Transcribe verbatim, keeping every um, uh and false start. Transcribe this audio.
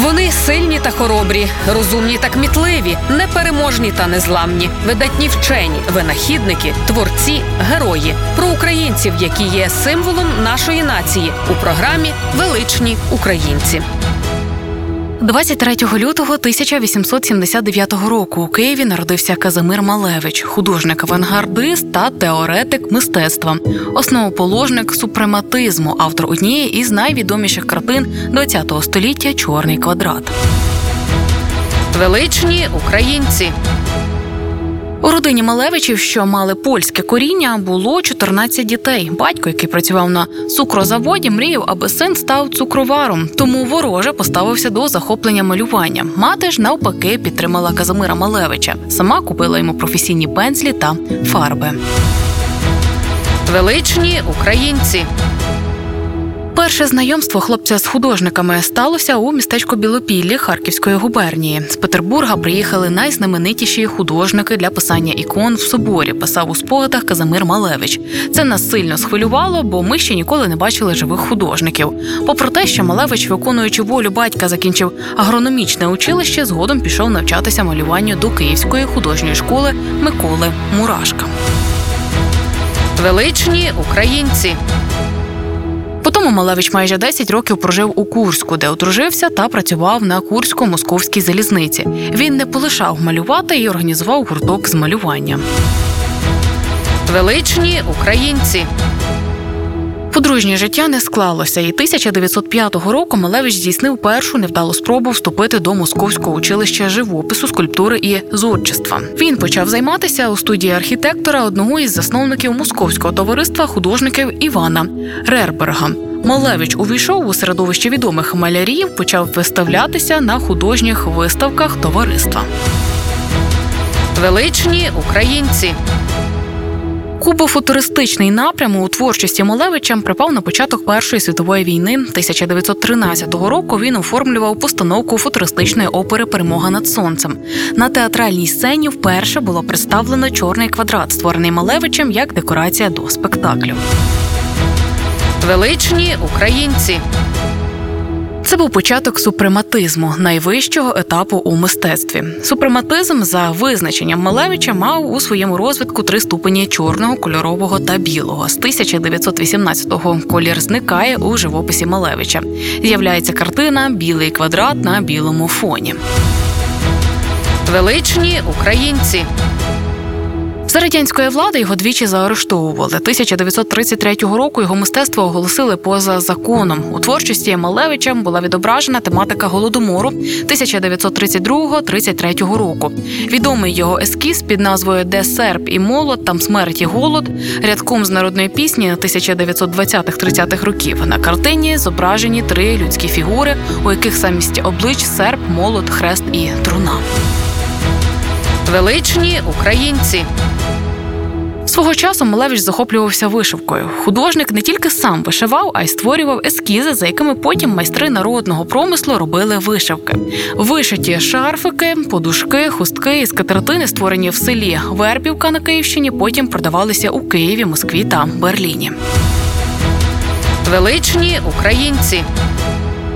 Вони сильні та хоробрі, розумні та кмітливі, непереможні та незламні, видатні вчені, винахідники, творці, герої. Про українців, які є символом нашої нації у програмі «Величні українці». двадцять третього лютого тисяча вісімсот сімдесят дев'ятого року у Києві народився Казимир Малевич, художник-авангардист та теоретик мистецтва, основоположник супрематизму, автор однієї із найвідоміших картин ХХ століття «Чорний квадрат». Величні українці. У родині Малевичів, що мали польське коріння, було чотирнадцять дітей. Батько, який працював на цукрозаводі, мріяв, аби син став цукроваром, тому вороже поставився до захоплення малювання. Мати ж, навпаки, підтримала Казимира Малевича. Сама купила йому професійні пензлі та фарби. Величні українці. Перше знайомство хлопця з художниками сталося у містечку Білопіллі Харківської губернії. З Петербурга приїхали найзнаменитіші художники для писання ікон в соборі, писав у спогадах Казимир Малевич. Це нас сильно схвилювало, бо ми ще ніколи не бачили живих художників. Попри те, що Малевич, виконуючи волю батька, закінчив агрономічне училище, згодом пішов навчатися малюванню до Київської художньої школи Миколи Мурашка. Величні українці. Потім Малевич майже десять років прожив у Курську, де одружився та працював на Курсько-Московській залізниці. Він не полишав малювати і організував гурток з малювання. Величні українці. Подружнє життя не склалося, і тисяча дев'ятсот п'ятого року Малевич здійснив першу невдалу спробу вступити до Московського училища живопису, скульптури і зодчества. Він почав займатися у студії архітектора одного із засновників Московського товариства художників Івана Рерберга. Малевич увійшов у середовище відомих малярів, почав виставлятися на художніх виставках товариства. Величні українці. Кубофутуристичний напрям у творчості Малевича припав на початок Першої світової війни. тисяча дев'ятсот тринадцятого року він оформлював постановку футуристичної опери «Перемога над сонцем». На театральній сцені вперше було представлено «Чорний квадрат», створений Малевичем як декорація до спектаклю. Величні українці. Це був початок супрематизму, найвищого етапу у мистецтві. Супрематизм, за визначенням Малевича, мав у своєму розвитку три ступені – чорного, кольорового та білого. З тисяча дев'ятсот вісімнадцятого колір зникає у живописі Малевича. З'являється картина «Білий квадрат на білому фоні». Величні українці. За радянської влади його двічі заарештовували. тисяча дев'ятсот тридцять третього року його мистецтво оголосили поза законом. У творчості Малевича була відображена тематика Голодомору тисяча дев'ятсот тридцять другого - тридцять третього року. Відомий його ескіз під назвою «Де серп і молот, там смерть і голод» рядком з народної пісні тисяча дев'ятсот двадцятих - тридцятих років. На картині зображені три людські фігури, у яких замість облич серп, молот, хрест і труна. Величні українці. Свого часу Малевич захоплювався вишивкою. Художник не тільки сам вишивав, а й створював ескізи, за якими потім майстри народного промислу робили вишивки. Вишиті шарфики, подушки, хустки і скатертини, створені в селі Вербівка на Київщині, потім продавалися у Києві, Москві та Берліні. Величні українці.